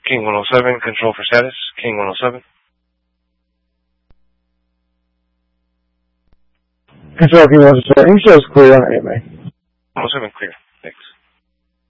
King 107, control for status. King 107. Control King 107, shows clear on anyway. 107, clear.